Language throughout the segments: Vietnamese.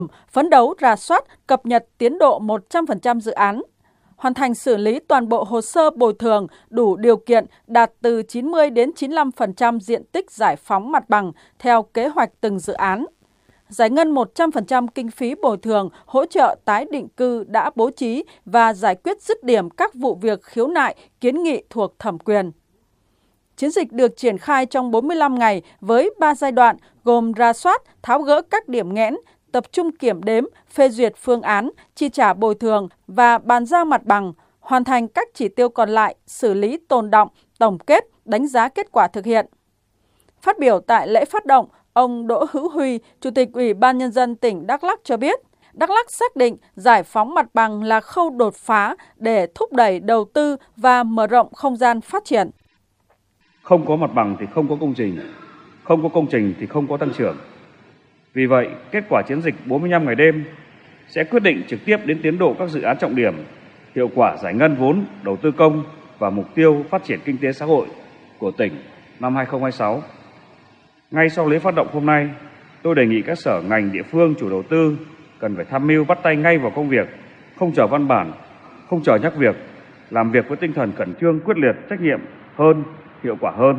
phấn đấu rà soát, cập nhật tiến độ 100% dự án, hoàn thành xử lý toàn bộ hồ sơ bồi thường đủ điều kiện đạt từ 90 đến 95% diện tích giải phóng mặt bằng theo kế hoạch từng dự án. Giải ngân 100% kinh phí bồi thường, hỗ trợ tái định cư đã bố trí và giải quyết dứt điểm các vụ việc khiếu nại, kiến nghị thuộc thẩm quyền. Chiến dịch được triển khai trong 45 ngày với 3 giai đoạn gồm rà soát, tháo gỡ các điểm nghẽn, tập trung kiểm đếm, phê duyệt phương án, chi trả bồi thường và bàn giao mặt bằng, hoàn thành các chỉ tiêu còn lại, xử lý tồn đọng, tổng kết, đánh giá kết quả thực hiện. Phát biểu tại lễ phát động, ông Đỗ Hữu Huy, Chủ tịch Ủy ban Nhân dân tỉnh Đắk Lắk cho biết, Đắk Lắk xác định giải phóng mặt bằng là khâu đột phá để thúc đẩy đầu tư và mở rộng không gian phát triển. Không có mặt bằng thì không có công trình thì không có tăng trưởng. Vì vậy, kết quả chiến dịch 45 ngày đêm sẽ quyết định trực tiếp đến tiến độ các dự án trọng điểm, hiệu quả giải ngân vốn, đầu tư công và mục tiêu phát triển kinh tế xã hội của tỉnh năm 2026. Ngay sau lễ phát động hôm nay, tôi đề nghị các sở ngành địa phương chủ đầu tư cần phải tham mưu bắt tay ngay vào công việc, không chờ văn bản, không chờ nhắc việc, làm việc với tinh thần khẩn trương, quyết liệt, trách nhiệm hơn, hiệu quả hơn.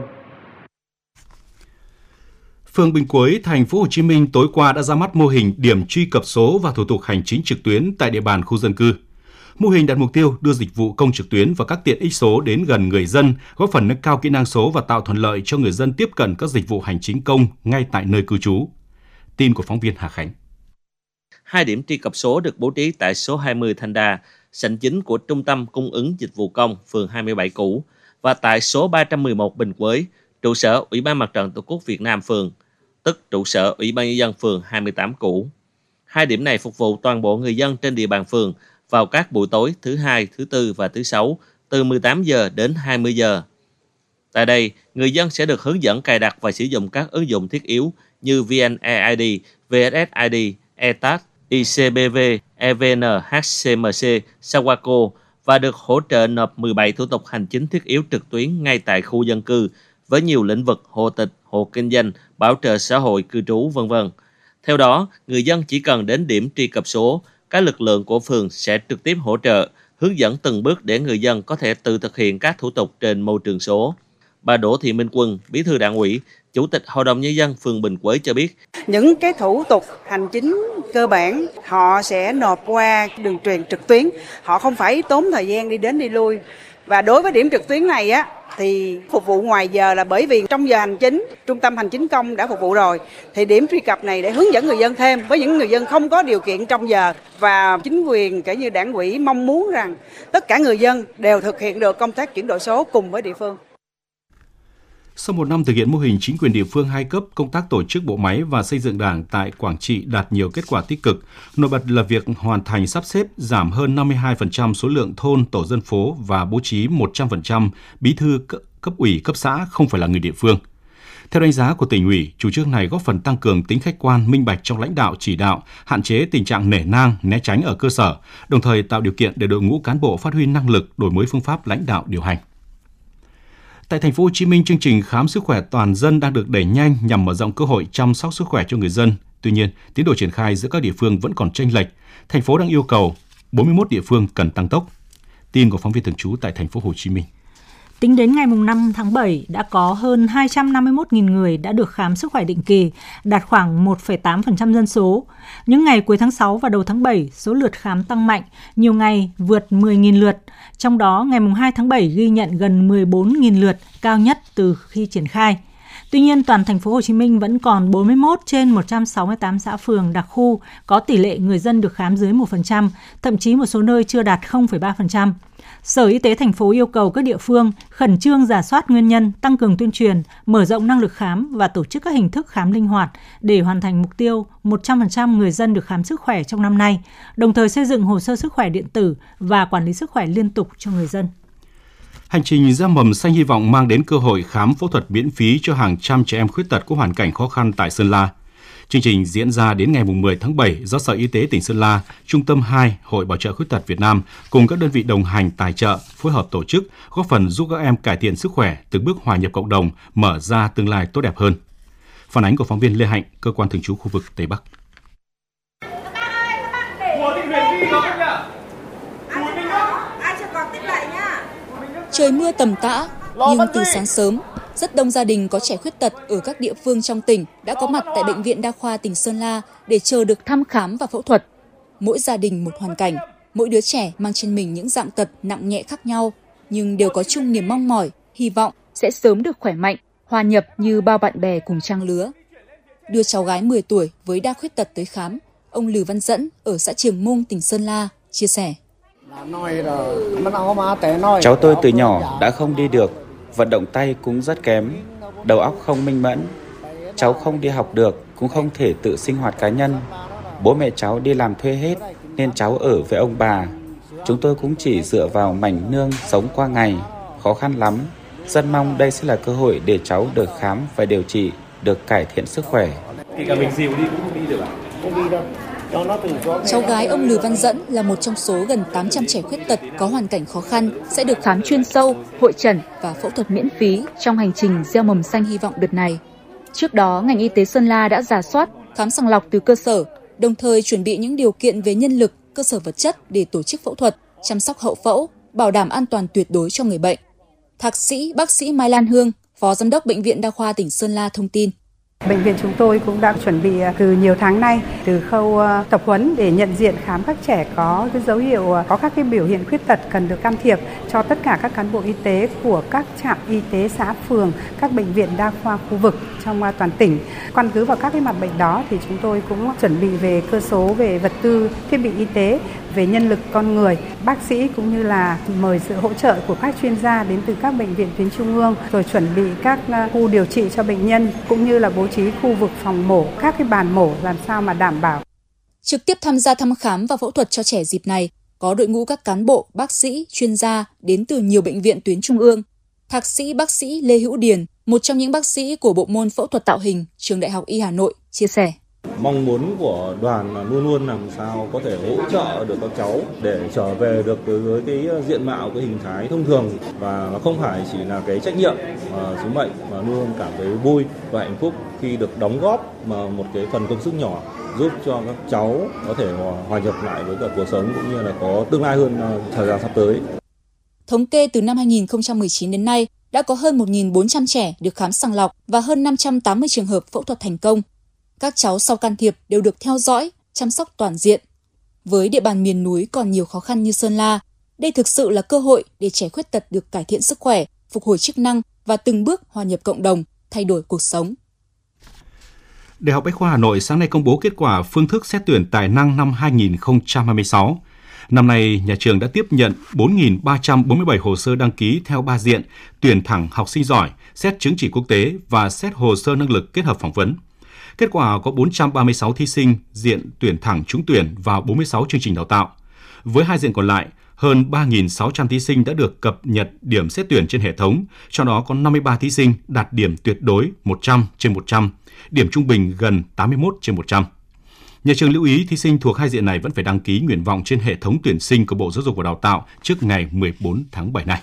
Phường Bình Quế, thành phố Hồ Chí Minh tối qua đã ra mắt mô hình điểm truy cập số và thủ tục hành chính trực tuyến tại địa bàn khu dân cư. Mô hình đặt mục tiêu đưa dịch vụ công trực tuyến và các tiện ích số đến gần người dân, góp phần nâng cao kỹ năng số và tạo thuận lợi cho người dân tiếp cận các dịch vụ hành chính công ngay tại nơi cư trú. Tin của phóng viên Hà Khánh. 2 điểm truy cập số được bố trí tại số 20 Thanh Đa, sảnh chính của Trung tâm Cung ứng Dịch vụ Công, phường 27 cũ, và tại số 311 Bình Quế, trụ sở Ủy ban Mặt trận Tổ quốc Việt Nam phường, tức trụ sở Ủy ban Nhân dân phường 28 cũ. 2 điểm này phục vụ toàn bộ người dân trên địa bàn phường vào các buổi tối thứ Hai, thứ Tư và thứ Sáu từ 18 giờ đến 20 giờ. Tại đây, người dân sẽ được hướng dẫn cài đặt và sử dụng các ứng dụng thiết yếu như VNeID, VSSID, ETAT, ICBV, EVN, HCMC, Sawako và được hỗ trợ nộp 17 thủ tục hành chính thiết yếu trực tuyến ngay tại khu dân cư với nhiều lĩnh vực hộ tịch, hộ kinh doanh, bảo trợ xã hội, cư trú, v.v. Theo đó, người dân chỉ cần đến điểm truy cập số, các lực lượng của phường sẽ trực tiếp hỗ trợ, hướng dẫn từng bước để người dân có thể tự thực hiện các thủ tục trên môi trường số. Bà Đỗ Thị Minh Quân, Bí thư Đảng ủy, Chủ tịch Hội đồng Nhân dân phường Bình Quế cho biết. Những cái thủ tục hành chính cơ bản họ sẽ nộp qua đường truyền trực tuyến, họ không phải tốn thời gian đi đến đi lui. Và đối với điểm trực tuyến này á, thì phục vụ ngoài giờ là bởi vì trong giờ hành chính, trung tâm hành chính công đã phục vụ rồi. Thì điểm truy cập này để hướng dẫn người dân thêm với những người dân không có điều kiện trong giờ. Và chính quyền kể như đảng ủy mong muốn rằng tất cả người dân đều thực hiện được công tác chuyển đổi số cùng với địa phương. Sau một năm thực hiện mô hình chính quyền địa phương 2 cấp, công tác tổ chức bộ máy và xây dựng Đảng tại Quảng Trị đạt nhiều kết quả tích cực. Nổi bật là việc hoàn thành sắp xếp giảm hơn 52% số lượng thôn, tổ dân phố và bố trí 100% bí thư cấp ủy, cấp xã không phải là người địa phương. Theo đánh giá của tỉnh ủy, chủ trương này góp phần tăng cường tính khách quan, minh bạch trong lãnh đạo, chỉ đạo, hạn chế tình trạng nể nang, né tránh ở cơ sở, đồng thời tạo điều kiện để đội ngũ cán bộ phát huy năng lực, đổi mới phương pháp lãnh đạo điều hành. Tại thành phố Hồ Chí Minh, chương trình khám sức khỏe toàn dân đang được đẩy nhanh nhằm mở rộng cơ hội chăm sóc sức khỏe cho người dân. Tuy nhiên, tiến độ triển khai giữa các địa phương vẫn còn chênh lệch. Thành phố đang yêu cầu 41 địa phương cần tăng tốc. Tin của phóng viên thường trú tại thành phố Hồ Chí Minh. Tính đến ngày 5 tháng 7, đã có hơn 251.000 người đã được khám sức khỏe định kỳ, đạt khoảng 1,8% dân số. Những ngày cuối tháng 6 và đầu tháng 7, số lượt khám tăng mạnh, nhiều ngày vượt 10.000 lượt. Trong đó, ngày 2 tháng 7 ghi nhận gần 14.000 lượt, cao nhất từ khi triển khai. Tuy nhiên, toàn thành phố Hồ Chí Minh vẫn còn 41 trên 168 xã phường đặc khu có tỷ lệ người dân được khám dưới 1%, thậm chí một số nơi chưa đạt 0,3%. Sở Y tế thành phố yêu cầu các địa phương khẩn trương rà soát nguyên nhân, tăng cường tuyên truyền, mở rộng năng lực khám và tổ chức các hình thức khám linh hoạt để hoàn thành mục tiêu 100% người dân được khám sức khỏe trong năm nay, đồng thời xây dựng hồ sơ sức khỏe điện tử và quản lý sức khỏe liên tục cho người dân. Hành trình gieo mầm xanh hy vọng mang đến cơ hội khám phẫu thuật miễn phí cho hàng trăm trẻ em khuyết tật có hoàn cảnh khó khăn tại Sơn La. Chương trình diễn ra đến ngày 10 tháng 7 do Sở Y tế tỉnh Sơn La, Trung tâm 2, Hội Bảo trợ Khuyết tật Việt Nam cùng các đơn vị đồng hành tài trợ, phối hợp tổ chức, góp phần giúp các em cải thiện sức khỏe, từng bước hòa nhập cộng đồng, mở ra tương lai tốt đẹp hơn. Phản ánh của phóng viên Lê Hạnh, cơ quan thường trú khu vực Tây Bắc. Trời mưa tầm tã, nhưng từ sáng sớm, rất đông gia đình có trẻ khuyết tật ở các địa phương trong tỉnh đã có mặt tại Bệnh viện Đa khoa tỉnh Sơn La để chờ được thăm khám và phẫu thuật. Mỗi gia đình một hoàn cảnh, mỗi đứa trẻ mang trên mình những dạng tật nặng nhẹ khác nhau, nhưng đều có chung niềm mong mỏi, hy vọng sẽ sớm được khỏe mạnh, hòa nhập như bao bạn bè cùng trang lứa. Đưa cháu gái 10 tuổi với đa khuyết tật tới khám, ông Lừ Văn Dẫn ở xã Triềng Mung, tỉnh Sơn La chia sẻ. Cháu tôi từ nhỏ đã không đi được, vận động tay cũng rất kém, đầu óc không minh mẫn. Cháu không đi học được, cũng không thể tự sinh hoạt cá nhân. Bố mẹ cháu đi làm thuê hết, nên cháu ở với ông bà. Chúng tôi cũng chỉ dựa vào mảnh nương sống qua ngày, khó khăn lắm. Rất mong đây sẽ là cơ hội để cháu được khám và điều trị, được cải thiện sức khỏe. Thì cả mình dìu đi cũng không đi được ạ? Không đi đâu. Cháu gái ông Lừ Văn Dẫn là một trong số gần 800 trẻ khuyết tật có hoàn cảnh khó khăn sẽ được khám chuyên sâu, hội chẩn và phẫu thuật miễn phí trong hành trình gieo mầm xanh hy vọng đợt này. Trước đó, ngành y tế Sơn La đã rà soát, khám sàng lọc từ cơ sở, đồng thời chuẩn bị những điều kiện về nhân lực, cơ sở vật chất để tổ chức phẫu thuật, chăm sóc hậu phẫu, bảo đảm an toàn tuyệt đối cho người bệnh. Thạc sĩ bác sĩ Mai Lan Hương, Phó Giám đốc Bệnh viện Đa khoa tỉnh Sơn La thông tin. Bệnh viện chúng tôi cũng đã chuẩn bị từ nhiều tháng nay, từ khâu tập huấn để nhận diện khám các trẻ có cái dấu hiệu có các cái biểu hiện khuyết tật cần được can thiệp cho tất cả các cán bộ y tế của các trạm y tế xã phường, các bệnh viện đa khoa khu vực trong toàn tỉnh. Căn cứ vào các cái mặt bệnh đó thì chúng tôi cũng chuẩn bị về cơ số, về vật tư, thiết bị y tế, về nhân lực con người, bác sĩ cũng như là mời sự hỗ trợ của các chuyên gia đến từ các bệnh viện tuyến trung ương, rồi chuẩn bị các khu điều trị cho bệnh nhân cũng như là bố trí khu vực phòng mổ, các cái bàn mổ làm sao mà đảm bảo. Trực tiếp tham gia thăm khám và phẫu thuật cho trẻ dịp này có đội ngũ các cán bộ, bác sĩ, chuyên gia đến từ nhiều bệnh viện tuyến trung ương. Thạc sĩ bác sĩ Lê Hữu Điền, một trong những bác sĩ của bộ môn phẫu thuật tạo hình Trường Đại học Y Hà Nội, chia sẻ. Mong muốn của đoàn là luôn luôn làm sao có thể hỗ trợ được các cháu để trở về được với cái diện mạo, cái hình thái thông thường, và nó không phải chỉ là cái trách nhiệm sứ mệnh mà luôn cảm thấy vui và hạnh phúc khi được đóng góp mà một cái phần công sức nhỏ giúp cho các cháu có thể hòa nhập lại với cả cuộc sống cũng như là có tương lai hơn thời gian sắp tới. Thống kê từ năm 2019 đến nay đã có hơn 1.400 trẻ được khám sàng lọc và hơn 580 trường hợp phẫu thuật thành công. Các cháu sau can thiệp đều được theo dõi, chăm sóc toàn diện. Với địa bàn miền núi còn nhiều khó khăn như Sơn La, đây thực sự là cơ hội để trẻ khuyết tật được cải thiện sức khỏe, phục hồi chức năng và từng bước hòa nhập cộng đồng, thay đổi cuộc sống. Đại học Bách khoa Hà Nội sáng nay công bố kết quả phương thức xét tuyển tài năng năm 2026. Năm nay, nhà trường đã tiếp nhận 4.347 hồ sơ đăng ký theo 3 diện, tuyển thẳng học sinh giỏi, xét chứng chỉ quốc tế và xét hồ sơ năng lực kết hợp phỏng vấn. Kết quả có 436 thí sinh diện tuyển thẳng trúng tuyển vào 46 chương trình đào tạo. Với 2 diện còn lại, hơn 3.600 thí sinh đã được cập nhật điểm xét tuyển trên hệ thống, trong đó có 53 thí sinh đạt điểm tuyệt đối 100 trên 100, điểm trung bình gần 81 trên 100. Nhà trường lưu ý thí sinh thuộc 2 diện này vẫn phải đăng ký nguyện vọng trên hệ thống tuyển sinh của Bộ Giáo dục và Đào tạo trước ngày 14 tháng 7 này.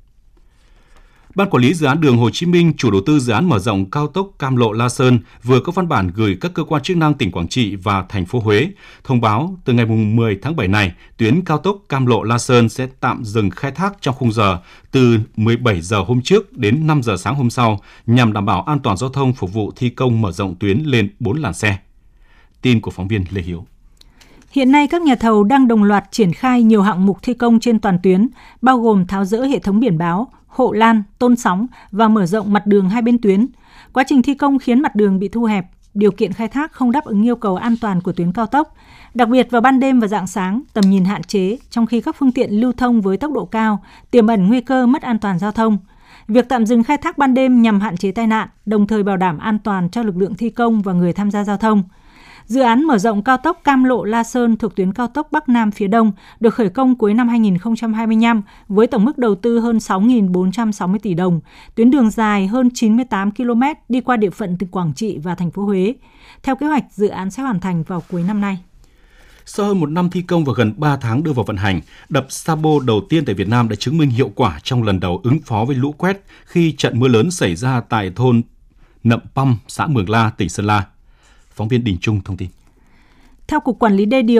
Ban Quản lý Dự án Đường Hồ Chí Minh, chủ đầu tư dự án mở rộng cao tốc Cam Lộ - La Sơn vừa có văn bản gửi các cơ quan chức năng tỉnh Quảng Trị và thành phố Huế thông báo từ ngày 10 tháng 7 này, tuyến cao tốc Cam Lộ - La Sơn sẽ tạm dừng khai thác trong khung giờ từ 17 giờ hôm trước đến 5 giờ sáng hôm sau nhằm đảm bảo an toàn giao thông phục vụ thi công mở rộng tuyến lên 4 làn xe. Tin của phóng viên Lê Hiếu. Hiện nay, các nhà thầu đang đồng loạt triển khai nhiều hạng mục thi công trên toàn tuyến, bao gồm tháo dỡ hệ thống biển báo, hộ lan, tôn sóng và mở rộng mặt đường hai bên tuyến. Quá trình thi công khiến mặt đường bị thu hẹp, điều kiện khai thác không đáp ứng yêu cầu an toàn của tuyến cao tốc. Đặc biệt vào ban đêm và rạng sáng, tầm nhìn hạn chế, trong khi các phương tiện lưu thông với tốc độ cao, tiềm ẩn nguy cơ mất an toàn giao thông. Việc tạm dừng khai thác ban đêm nhằm hạn chế tai nạn, đồng thời bảo đảm an toàn cho lực lượng thi công và người tham gia giao thông. Dự án mở rộng cao tốc Cam Lộ - La Sơn thuộc tuyến cao tốc Bắc Nam phía Đông được khởi công cuối năm 2025 với tổng mức đầu tư hơn 6.460 tỷ đồng, tuyến đường dài hơn 98 km đi qua địa phận từ Quảng Trị và thành phố Huế. Theo kế hoạch, dự án sẽ hoàn thành vào cuối năm nay. Sau hơn 1 năm thi công và gần 3 tháng đưa vào vận hành, đập Sabo đầu tiên tại Việt Nam đã chứng minh hiệu quả trong lần đầu ứng phó với lũ quét khi trận mưa lớn xảy ra tại thôn Nậm Păm, xã Mường La, tỉnh Sơn La. Phóng viên Đình Trung thông tin. Theo Cục Quản lý Đê điều,